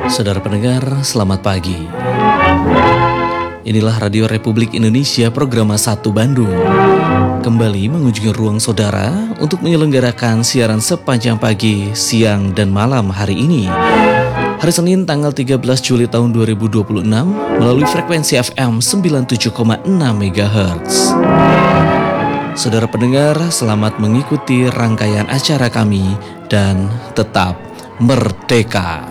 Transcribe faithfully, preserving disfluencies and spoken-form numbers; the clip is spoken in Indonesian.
Saudara pendengar, selamat pagi. Inilah Radio Republik Indonesia Programa satu Bandung. Kembali mengunjungi ruang saudara untuk menyelenggarakan siaran sepanjang pagi, siang, dan malam hari ini. Hari Senin tanggal tiga belas Juli tahun dua ribu dua puluh enam melalui frekuensi F M sembilan puluh tujuh koma enam megahertz. Saudara pendengar, selamat mengikuti rangkaian acara kami dan tetap merdeka.